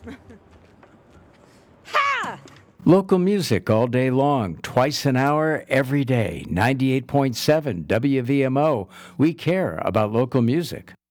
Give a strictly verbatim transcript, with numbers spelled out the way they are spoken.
Ha! Local music all day long, twice an hour, every day. ninety-eight point seven W V M O. We care about local music.